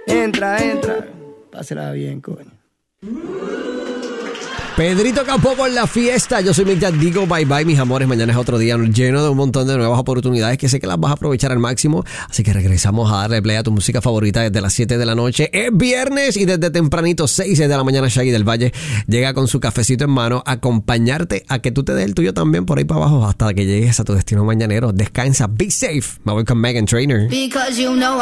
Entra. Pásela bien, coño. Pedrito Capó con la fiesta. Yo soy Mick Jack. Digo bye bye, mis amores. Mañana es otro día lleno de un montón de nuevas oportunidades que sé que las vas a aprovechar al máximo. Así que regresamos a darle play a tu música favorita desde las 7 de la noche. Es viernes y desde tempranito, 6 de la mañana, Shaggy del Valle llega con su cafecito en mano a acompañarte a que tú te des el tuyo también por ahí para abajo hasta que llegues a tu destino mañanero. Descansa. Be safe. Me voy con Meghan Trainor.